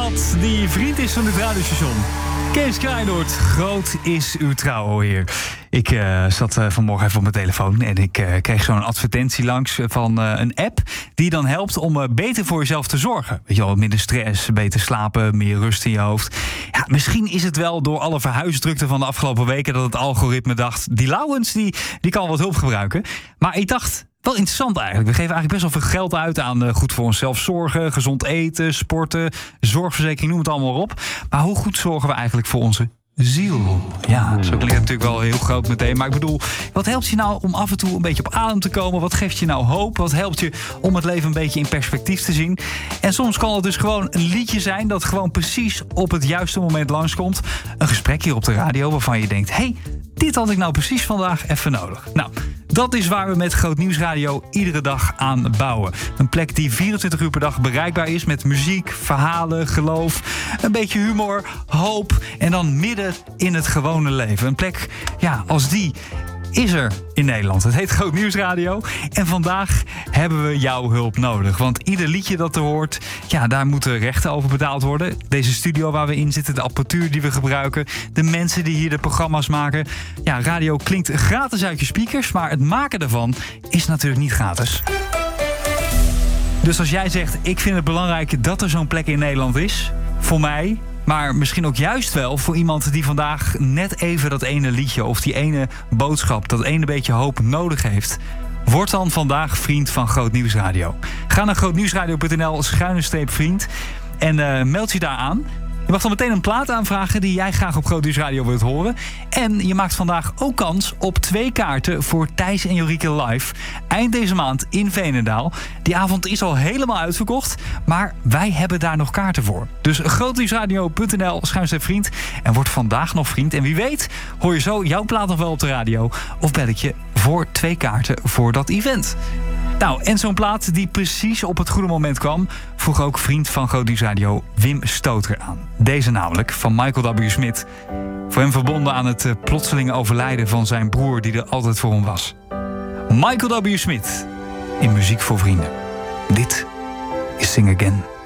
dat die vriend is van het radiostation. Kees Kraaienoord, groot is uw trouw, o heer. Ik zat vanmorgen even op mijn telefoon en ik kreeg zo'n advertentie langs van een app die dan helpt om beter voor jezelf te zorgen. Weet je wel, minder stress, beter slapen, meer rust in je hoofd. Ja, misschien is het wel door alle verhuisdrukte van de afgelopen weken dat het algoritme dacht, die Lauwens die kan wat hulp gebruiken. Maar ik dacht, wel interessant eigenlijk. We geven eigenlijk best wel veel geld uit aan goed voor onszelf zorgen, gezond eten, sporten, zorgverzekering, noem het allemaal op. Maar hoe goed zorgen we eigenlijk voor onze ziel? Ja, zo klinkt het natuurlijk wel heel groot meteen. Maar ik bedoel, wat helpt je nou om af en toe een beetje op adem te komen? Wat geeft je nou hoop? Wat helpt je om het leven een beetje in perspectief te zien? En soms kan het dus gewoon een liedje zijn dat gewoon precies op het juiste moment langskomt. Een gesprek hier op de radio waarvan je denkt, hey, dit had ik nou precies vandaag even nodig. Nou, dat is waar we met Groot Nieuws Radio iedere dag aan bouwen. Een plek die 24 uur per dag bereikbaar is met muziek, verhalen, geloof, een beetje humor, hoop en dan midden in het gewone leven. Een plek, ja, als die is er in Nederland. Het heet Groot Nieuws Radio. En vandaag hebben we jouw hulp nodig. Want ieder liedje dat er hoort, ja, daar moeten rechten over betaald worden. Deze studio waar we in zitten, de apparatuur die we gebruiken, de mensen die hier de programma's maken. Ja, radio klinkt gratis uit je speakers, maar het maken daarvan is natuurlijk niet gratis. Dus als jij zegt, ik vind het belangrijk dat er zo'n plek in Nederland is, voor mij, maar misschien ook juist wel voor iemand die vandaag net even dat ene liedje of die ene boodschap, dat ene beetje hoop nodig heeft, word dan vandaag vriend van Groot Nieuws Radio. Ga naar grootnieuwsradio.nl/vriend en meld je daar aan. Je mag dan meteen een plaat aanvragen die jij graag op Groot Nieuws Radio wilt horen. En je maakt vandaag ook kans op 2 kaarten voor Thijs en Jorike live eind deze maand in Veenendaal. Die avond is al helemaal uitverkocht, maar wij hebben daar nog kaarten voor. Dus grootnieuwsradio.nl/vriend en word vandaag nog vriend. En wie weet hoor je zo jouw plaat nog wel op de radio of bel ik je voor 2 kaarten voor dat event. Nou, en zo'n plaat die precies op het goede moment kwam, vroeg ook vriend van Groot Nieuws Radio Wim Stoter aan. Deze namelijk, van Michael W. Smith. Voor hem verbonden aan het plotselinge overlijden van zijn broer die er altijd voor hem was. Michael W. Smith in Muziek voor Vrienden. Dit is Sing Again.